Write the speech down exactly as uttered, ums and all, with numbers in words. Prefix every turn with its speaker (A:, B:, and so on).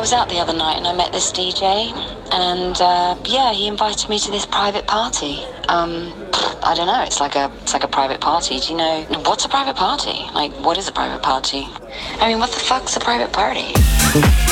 A: was out the other night and I met this D J, and uh, yeah, he invited me to this private party. Um, I don't know. It's like a it's like a private party. Do you know what's a private party? Like, what is a private party? I mean, what the fuck's a private party?